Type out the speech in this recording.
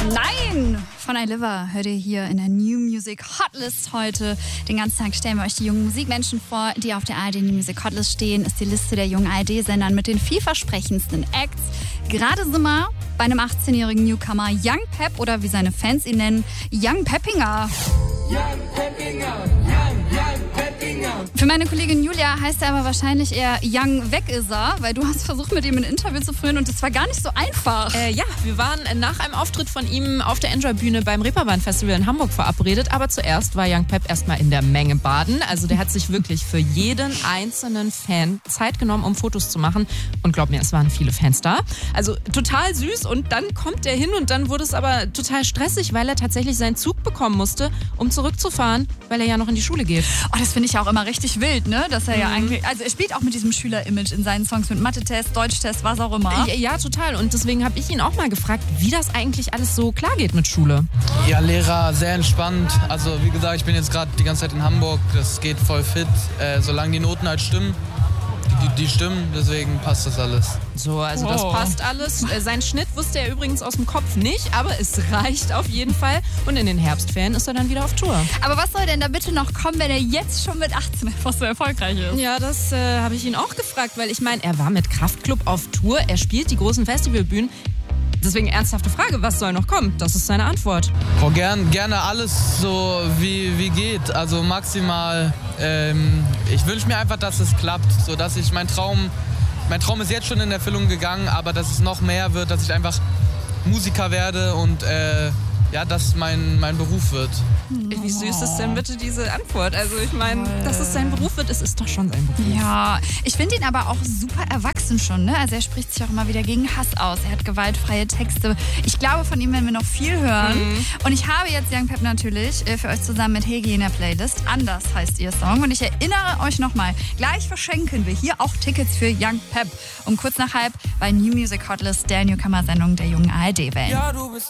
Nein! Von iLiver hört ihr hier in der New Music Hotlist heute. Den ganzen Tag stellen wir euch die jungen Musikmenschen vor, die auf der ARD New Music Hotlist stehen. Ist die Liste der jungen ARD-Sendern mit den vielversprechendsten Acts. Gerade sind wir bei einem 18-jährigen Newcomer, Young Pep oder wie seine Fans ihn nennen, Young Peppinger. Young Peppinger, Young Peppinger. Für meine Kollegin Julia heißt er aber wahrscheinlich eher Young Weg ist er, weil du hast versucht, mit ihm ein Interview zu führen und es war gar nicht so einfach. Ja, wir waren nach einem Auftritt von ihm auf der Enjoy-Bühne beim Reeperbahn-Festival in Hamburg verabredet, aber zuerst war Young Pep erstmal in der Menge baden. Also der hat sich wirklich für jeden einzelnen Fan Zeit genommen, um Fotos zu machen und glaub mir, es waren viele Fans da. Also total süß und dann kommt er hin und dann wurde es aber total stressig, weil er tatsächlich seinen Zug bekommen musste, um zurückzufahren, weil er ja noch in die Schule geht. Oh, das finde ich ja auch immer richtig wild, ne? Dass er ja eigentlich, also er spielt auch mit diesem Schüler-Image in seinen Songs, mit Mathe-Test, Deutsch-Test, was auch immer. Ja, total. Und deswegen habe ich ihn auch mal gefragt, wie das eigentlich alles so klar geht mit Schule. Ja, Lehrer, sehr entspannt. Also wie gesagt, ich bin jetzt gerade die ganze Zeit in Hamburg. Das geht voll fit, solange die Noten halt stimmen. Die stimmen, deswegen passt das alles. So, also das passt alles. Sein Schnitt wusste er übrigens aus dem Kopf nicht, aber es reicht auf jeden Fall. Und in den Herbstferien ist er dann wieder auf Tour. Aber was soll denn da bitte noch kommen, wenn er jetzt schon mit 18 einfach so erfolgreich ist? Ja, das habe ich ihn auch gefragt, weil ich meine, er war mit Kraftklub auf Tour, er spielt die großen Festivalbühnen. Deswegen ernsthafte Frage, was soll noch kommen? Das ist seine Antwort. Oh, gerne alles so wie geht. Also maximal, ich wünsche mir einfach, dass es klappt, so dass ich mein Traum ist jetzt schon in Erfüllung gegangen, aber dass es noch mehr wird, dass ich einfach Musiker werde und das mein Beruf wird. Wie süß ist denn bitte diese Antwort? Also ich meine, dass es sein Beruf wird, es ist doch schon sein Beruf. Ja, ich finde ihn aber auch super erwachsen schon, ne? Also er spricht sich auch immer wieder gegen Hass aus. Er hat gewaltfreie Texte. Ich glaube, von ihm werden wir noch viel hören. Und ich habe jetzt Young Pep natürlich für euch zusammen mit Hegi in der Playlist. Anders heißt ihr Song. Und ich erinnere euch nochmal, gleich verschenken wir hier auch Tickets für Young Pep. Um kurz nach halb bei New Music Hotlist, der Newcomer-Sendung der jungen ARD-Wellen. Ja, du bist